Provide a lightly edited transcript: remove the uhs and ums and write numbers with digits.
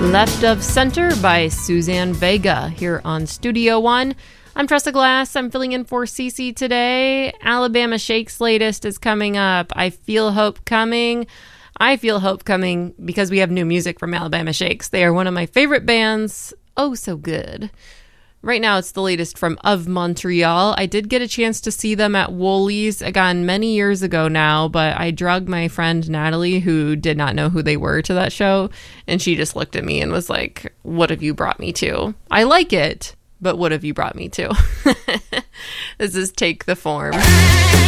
Left of Center by Suzanne Vega here on Studio One. I'm Tressa Glass. I'm filling in for Cece today. Alabama Shakes latest is coming up. I Feel Hope Coming. I feel hope coming because we have new music from Alabama Shakes. They are one of my favorite bands. Oh, so good. Right now, it's the latest from Of Montreal. I did get a chance to see them at Woolies, again, many years ago now, but I drugged my friend Natalie, who did not know who they were, to that show, and she just looked at me and was like, what have you brought me to? I like it, but what have you brought me to? This is Take the Form.